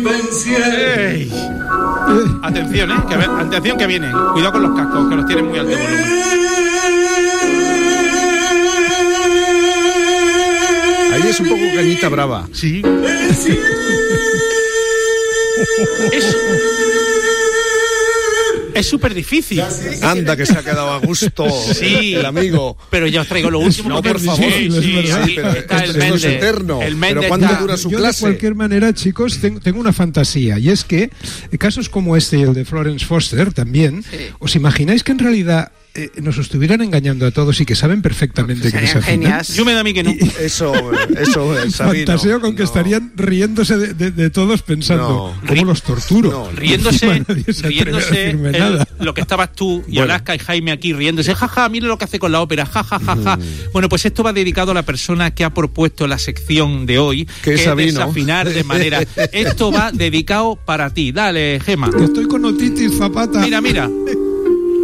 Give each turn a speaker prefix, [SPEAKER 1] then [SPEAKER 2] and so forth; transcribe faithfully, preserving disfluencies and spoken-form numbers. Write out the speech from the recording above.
[SPEAKER 1] Ey. Atención, eh, que, atención que vienen. Cuidado con los cascos, que los tienen muy alto volumen.
[SPEAKER 2] Ahí es un poco Cañita Brava.
[SPEAKER 1] Sí. Es es súper difícil.
[SPEAKER 2] Anda, que se ha quedado a gusto
[SPEAKER 1] sí,
[SPEAKER 2] el amigo.
[SPEAKER 1] Pero ya os traigo lo último.
[SPEAKER 2] No, por favor.
[SPEAKER 1] Sí, sí, sí,
[SPEAKER 2] sí, pero
[SPEAKER 1] está
[SPEAKER 2] esto
[SPEAKER 1] el
[SPEAKER 2] no es eterno.
[SPEAKER 1] El
[SPEAKER 2] pero ¿cuánto
[SPEAKER 1] está...
[SPEAKER 2] dura su
[SPEAKER 3] Yo
[SPEAKER 2] clase?
[SPEAKER 3] de cualquier manera, chicos, tengo, tengo una fantasía. Y es que casos como este y el de Florence Foster también, sí. ¿Os imagináis que en realidad eh, nos estuvieran engañando a todos y que saben perfectamente que les afinan?
[SPEAKER 1] Yo me da a mí que no.
[SPEAKER 3] Y,
[SPEAKER 2] eso, eso, el
[SPEAKER 3] fantaseo con que no. estarían riéndose de, de, de todos pensando,
[SPEAKER 2] no.
[SPEAKER 3] ¿cómo los torturo?
[SPEAKER 1] No, riéndose, riéndose el, lo que estabas tú y bueno. Alaska y Jaime aquí riéndose, jaja, ja, mira lo que hace con la ópera, jajajaja. Ja, ja, ja. mm. Bueno, pues esto va dedicado a la persona que ha propuesto la sección de hoy,
[SPEAKER 2] que
[SPEAKER 1] es
[SPEAKER 2] Sabino.
[SPEAKER 1] Desafinar de manera. Esto va dedicado para ti. Dale, Gema.
[SPEAKER 3] Que estoy con otitis, Zapata.
[SPEAKER 1] Mira, mira.